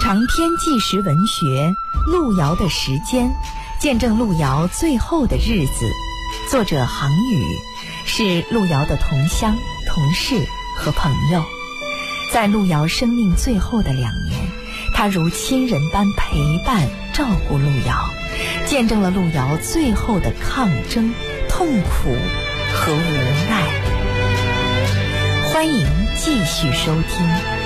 长篇纪实文学《路遥的时间》，见证路遥最后的日子。作者杭宇，是路遥的同乡、同事和朋友。在路遥生命最后的2年，他如亲人般陪伴照顾路遥，见证了路遥最后的抗争、痛苦和无奈。欢迎继续收听。